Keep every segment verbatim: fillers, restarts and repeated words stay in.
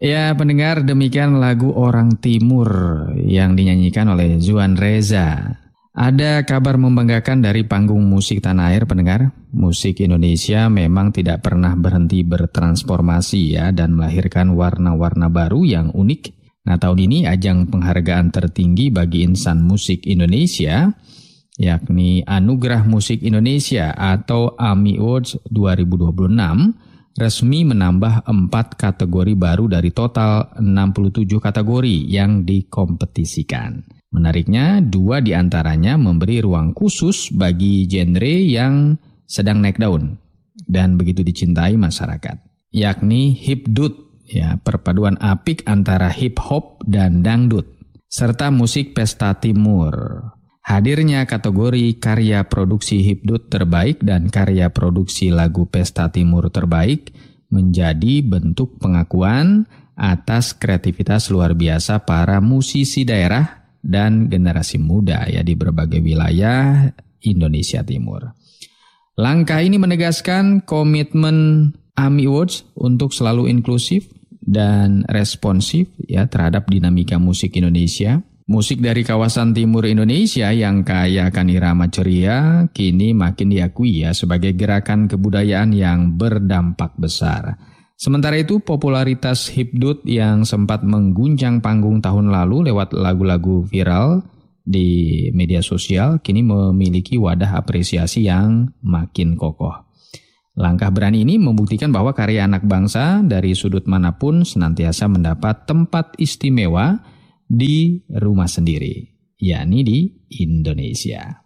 Ya pendengar, demikian lagu Orang Timur yang dinyanyikan oleh Zuan Reza. Ada kabar membanggakan dari panggung musik tanah air pendengar. Musik Indonesia memang tidak pernah berhenti bertransformasi ya dan melahirkan warna-warna baru yang unik. Nah tahun ini ajang penghargaan tertinggi bagi insan musik Indonesia yakni Anugerah Musik Indonesia atau AMI Awards dua ribu dua puluh enam resmi menambah empat kategori baru dari total enam puluh tujuh kategori yang dikompetisikan. Menariknya, dua diantaranya memberi ruang khusus bagi genre yang sedang naik daun dan begitu dicintai masyarakat, yakni hipdut, ya, perpaduan apik antara hip hop dan dangdut, serta musik pesta timur. Hadirnya kategori karya produksi hipdut terbaik dan karya produksi lagu pesta timur terbaik menjadi bentuk pengakuan atas kreativitas luar biasa para musisi daerah dan generasi muda ya di berbagai wilayah Indonesia Timur. Langkah ini menegaskan komitmen AMI Awards untuk selalu inklusif dan responsif ya terhadap dinamika musik Indonesia. Musik dari kawasan timur Indonesia yang kaya akan irama ceria kini makin diakui ya sebagai gerakan kebudayaan yang berdampak besar. Sementara itu popularitas hipdut yang sempat mengguncang panggung tahun lalu lewat lagu-lagu viral di media sosial kini memiliki wadah apresiasi yang makin kokoh. Langkah berani ini membuktikan bahwa karya anak bangsa dari sudut manapun senantiasa mendapat tempat istimewa di rumah sendiri, yakni di Indonesia.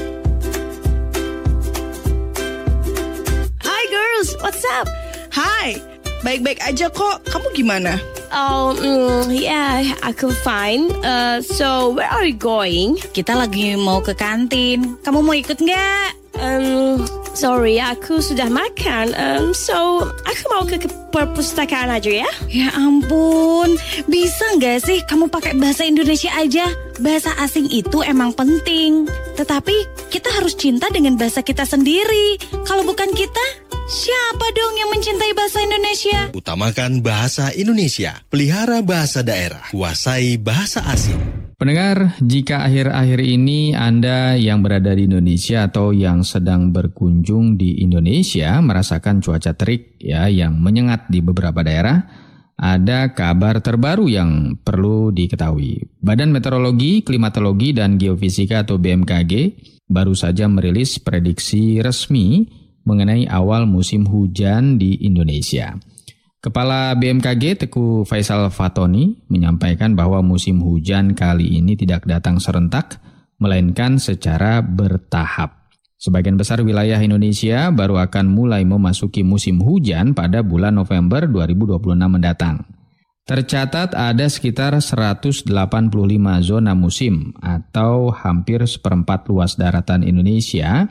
Hi girls, what's up? Hai, baik-baik aja kok. Kamu gimana? Oh, mm, yeah, aku fine. Uh, so, where are you going? Kita lagi mau ke kantin. Kamu mau ikut nggak? Um, sorry, aku sudah makan. Um, so, aku mau ke, ke perpustakaan aja ya. Ya ampun, bisa nggak sih kamu pakai bahasa Indonesia aja? Bahasa asing itu emang penting. Tetapi kita harus cinta dengan bahasa kita sendiri. Kalau bukan kita, siapa dong yang mencintai bahasa Indonesia? Utamakan bahasa Indonesia, pelihara bahasa daerah, kuasai bahasa asing. Pendengar, jika akhir-akhir ini Anda yang berada di Indonesia atau yang sedang berkunjung di Indonesia merasakan cuaca terik ya yang menyengat di beberapa daerah, ada kabar terbaru yang perlu diketahui. Badan Meteorologi, Klimatologi dan Geofisika atau B M K G baru saja merilis prediksi resmi mengenai awal musim hujan di Indonesia. Kepala B M K G Teguh Faisal Fatoni menyampaikan bahwa musim hujan kali ini tidak datang serentak, melainkan secara bertahap. Sebagian besar wilayah Indonesia baru akan mulai memasuki musim hujan pada bulan November dua ribu dua puluh enam mendatang. Tercatat ada sekitar seratus delapan puluh lima zona musim atau hampir seperempat luas daratan Indonesia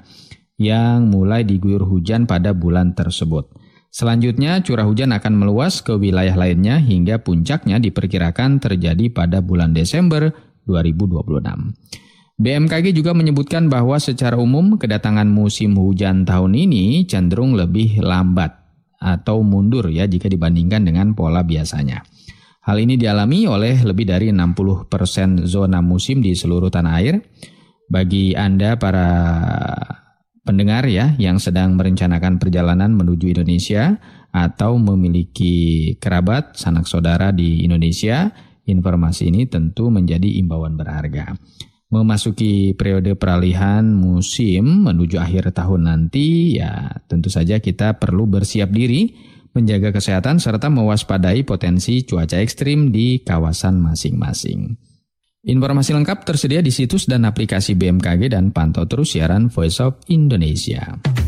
yang mulai diguyur hujan pada bulan tersebut. Selanjutnya, curah hujan akan meluas ke wilayah lainnya hingga puncaknya diperkirakan terjadi pada bulan Desember dua ribu dua puluh enam. B M K G juga menyebutkan bahwa secara umum kedatangan musim hujan tahun ini cenderung lebih lambat atau mundur ya jika dibandingkan dengan pola biasanya. Hal ini dialami oleh lebih dari enam puluh persen zona musim di seluruh tanah air. Bagi Anda para pendengar ya yang sedang merencanakan perjalanan menuju Indonesia atau memiliki kerabat sanak saudara di Indonesia, informasi ini tentu menjadi imbauan berharga. Memasuki periode peralihan musim menuju akhir tahun nanti, ya tentu saja kita perlu bersiap diri, menjaga kesehatan serta mewaspadai potensi cuaca ekstrim di kawasan masing-masing. Informasi lengkap tersedia di situs dan aplikasi B M K G dan pantau terus siaran Voice of Indonesia.